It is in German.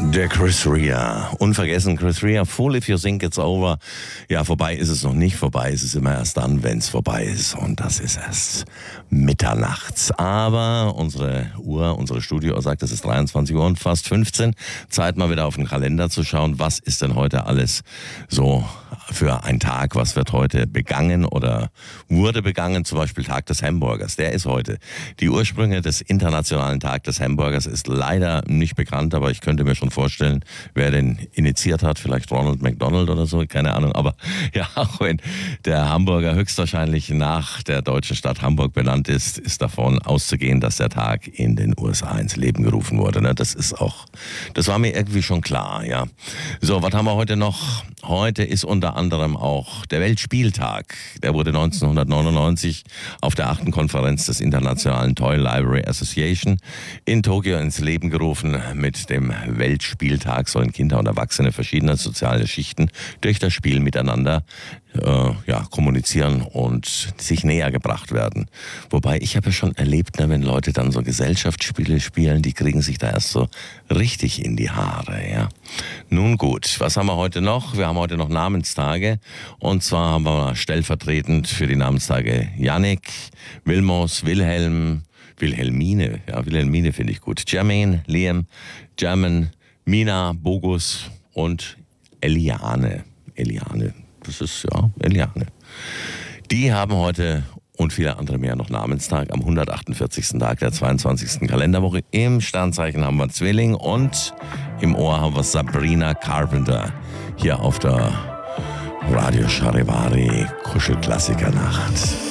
Der Chris Rea. Unvergessen, Chris Rea, Fool If You Think It's Over. Ja, vorbei ist es noch nicht. Vorbei ist es immer erst dann, wenn es vorbei ist. Und das ist erst mitternachts. Aber unsere Uhr, unsere Studiouhr sagt, es ist 23 Uhr und fast 15. Zeit mal wieder auf den Kalender zu schauen. Was ist denn heute alles so für ein Tag? Was wird heute begangen oder wurde begangen? Zum Beispiel Tag des Hamburgers. Der ist heute. Die Ursprünge des Internationalen Tag des Hamburgers ist leider nicht bekannt, aber ich könnte mir schon vorstellen, wer den initiiert hat, vielleicht Ronald McDonald oder so, keine Ahnung, aber ja, auch wenn der Hamburger höchstwahrscheinlich nach der deutschen Stadt Hamburg benannt ist, ist davon auszugehen, dass der Tag in den USA ins Leben gerufen wurde. Ne? Das war mir irgendwie schon klar, ja. So, was haben wir heute noch? Heute ist unter anderem auch der Weltspieltag. Der wurde 1999 auf der 8. Konferenz des Internationalen Toy Library Association in Tokio ins Leben gerufen. Mit dem Weltspieltag sollen Kinder und Erwachsene verschiedener sozialer Schichten durch das Spiel miteinander kommunizieren und sich näher gebracht werden. Wobei, ich habe ja schon erlebt, wenn Leute dann so Gesellschaftsspiele spielen, die kriegen sich da erst so richtig in die Haare, ja. Nun gut, was haben wir heute noch? Wir haben heute noch Namenstage. Und zwar haben wir stellvertretend für die Namenstage Yannick, Wilmos, Wilhelm, Wilhelmine, ja, Wilhelmine finde ich gut. Jermaine, Liam, German, Mina, Bogus und Eliane. Das ist, ja, Eliane. Die haben heute und viele andere mehr noch Namenstag am 148. Tag der 22. Kalenderwoche. Im Sternzeichen haben wir Zwilling und im Ohr haben wir Sabrina Carpenter. Hier auf der Radio Charivari Kuschelklassiker Nacht.